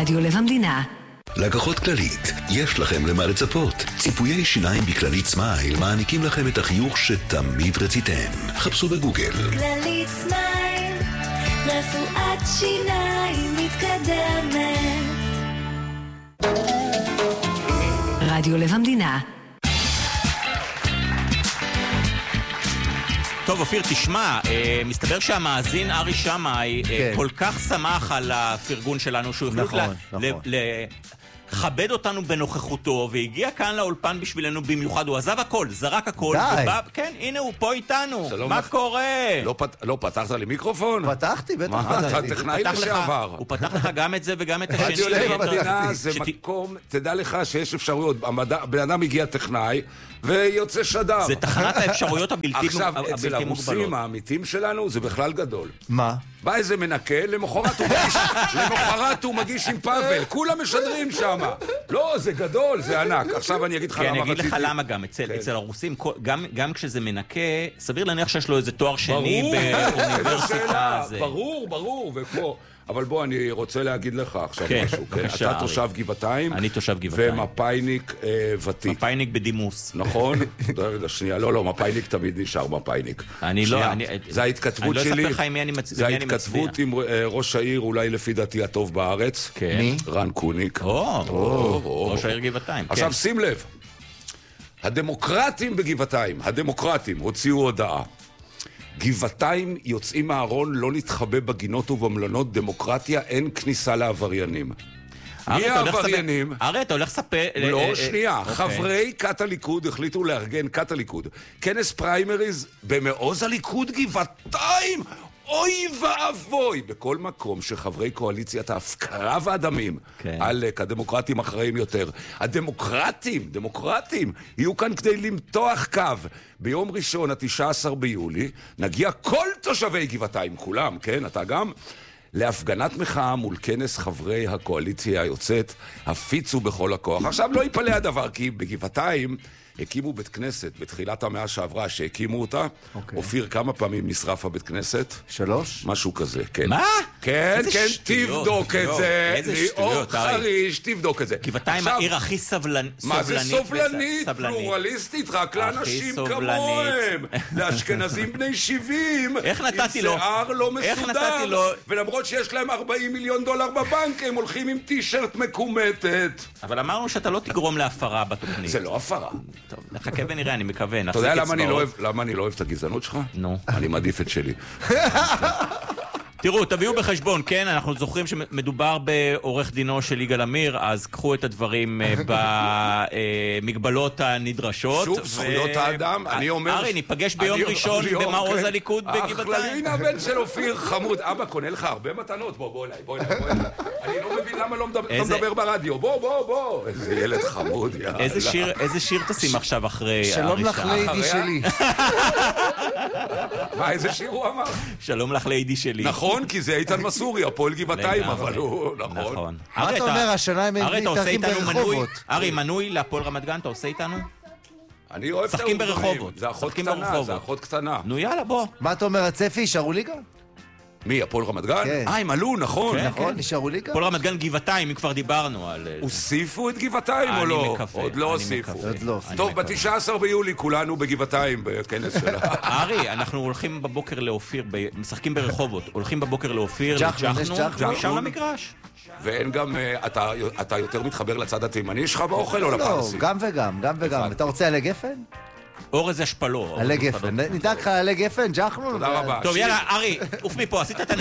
רדיו לב המדינה. לקוחות כללית, יש לכם למה לצפות. ציפויי שיניים בכללית סמייל מעניקים לכם את החיוך שתמיד רציתם. חפשו בגוגל. כללית סמייל, רפואת שיניים מתקדמת. רדיו לב המדינה. טוב, אופיר, תשמע, מסתבר שהמאזין ארי שמאי כל כך שמח על הפרגון שלנו שהוא החליט לכבד אותנו בנוכחותו, והגיע כאן לאולפן בשבילנו במיוחד. הוא עזב הכל, זרק הכל, ובא, כן, הנה הוא פה איתנו. מה קורה? לא פתחת לי מיקרופון? פתחתי, בטח. אתה טכנאי לשעבר. הוא פתח לך גם את זה וגם את השני. רדיו לב המדינה זה מקום, תדע לך שיש אפשרויות. בן אדם הגיע טכנאי ויוצא שדר. זה תחנת האפשרויות הבלתי מוגבלות. עכשיו, אצל הרוסים האמיתים שלנו זה בכלל גדול. מה? בא איזה מנקה, למחרת הוא מגיש עם פאבל, כולם משדרים שם. לא, זה גדול, זה ענק. עכשיו אני אגיד לך למה רציתי. אני אגיד לך למה גם, אצל הרוסים, גם כשזה מנקה, סביר להניח שיש לו איזה תואר שני באוניברסיטה. ברור, ופה. אבל בוא, אני רוצה להגיד לך עכשיו משהו. בבקשה, אתה תושב גבעתיים. אני תושב גבעתיים. ומפאיניק ותיק. מפאיניק בדימוס. נכון? רגע, שנייה. לא, מפאיניק תמיד נשאר מפאיניק. אני לא, זה ההתכתבות שלי. אני לא אספר לך עם מי אני מצביע. זה ההתכתבות עם ראש העיר, אולי לפי דעתי הטוב בארץ. כן. רן קוניק. ראש העיר גבעתיים. עכשיו שים לב. הדמוקרטים בגבעתיים, הוציאו הודעה. גבעתיים יוצאים מהארון, לא נתחבא בגינות ובמלונות, דמוקרטיה, אין כניסה לעבריינים. מי העבריינים? הרי אתה הולך לספר... לא, שנייה. חברי כת הליכוד החליטו לארגן, כת הליכוד, כנס פריימריז במעוז הליכוד גבעתיים. אוי ואבוי! בכל מקום שחברי קואליציית ההפקרה והדמים, עלק, הדמוקרטים אחראים יותר. דמוקרטים, יהיו כאן כדי למתוח קו. ביום ראשון, 19 ביולי, נגיע כל תושבי גבעתיים, כולם, כן? אתה גם? להפגנת מחאה מול כנס חברי הקואליציה היוצאת, הפיצו בכל הכוח. עכשיו לא ייפלא הדבר, כי בגבעתיים הקימו בית כנסת בתחילת המאה שעברה שהקימו אותה. אופיר, כמה פעמים נשרף הבית כנסת? 3? משהו כזה, כן. מה? כן, תבדוק את זה. איזה שטויות, חריש, תבדוק את זה. גבעתיים העיר הכי סובלנית. מה זה סובלנית? פלורליסטית, רק לאנשים כמוהם. לאשכנזים בני 70. איך נתתי לו? עם שיער לא מסודר. ולמרות שיש להם $40 מיליון בבנק, הם הולכים עם טישרט מקומטת. אבל אמרנו שאתה לא תגרום להפרה בתוכנית. זה לא הפרה. טוב, נחכה ונראה, אני מקווה. אתה יודע למה אני לא אוהב את הגזענות שלך? נו. אני מעדיף את שלי. תראו, תביאו בחשבון, כן, אנחנו זוכרים שמדובר בעורך דינו של יגאל עמיר, אז קחו את הדברים במגבלות הנדרשות. שוב, זכויות האדם, אני אומר... ארי, ניפגש ביום ראשון במעוז הליכוד בגבעתיים. אחלה, הבן של אופיר חמוד. אבא, קונה לך הרבה מתנות, בוא אליי. אני לא מבין למה לא מדבר ברדיו. בוא. איזה ילד חמוד, יאללה. איזה שיר תשים עכשיו אחרי... שלום לך ליידי שלי. מה, איזה שיר הוא אמר? שלום לך ליידי שלי. נכון, כי זה איתן מסורי, הפועל גבעתיים, אבל הוא, נכון. מה אתה אומר, השנה הם מתארחים ברחובות? ארי, מנוי להפועל רמת גן, אתה עושה איתנו? אני אוהב את שחקים ברחובות. זה אחות קטנה. נו יאללה, בוא. מה אתה אומר, הצפי, יישארו ליגה? מי, הפועל רמת גן? כן. הם עלו, נכון. נכון, נשארו ליגה? הפועל רמת גן גבעתיים, אם כבר דיברנו על... הוסיפו את גבעתיים או לא? עוד לא הוסיפו. טוב, ב-19 ביולי כולנו בגבעתיים בכנס שלה. ארי, אנחנו הולכים בבוקר לאופיר, משחקים ברחובות, הולכים בבוקר לאופיר, לג'חנו, ומשם למגרש. ואין גם, אתה יותר מתחבר לצד התימני שלך באוכל או לפרסי? לא, גם וגם. אתה רוצה עלי גפן? אורז השפלו. עלי גפן. נדאג לך עלי גפן, ג'חנו? תודה רבה. טוב, יאללה, ארי, אוף מפה, עשית את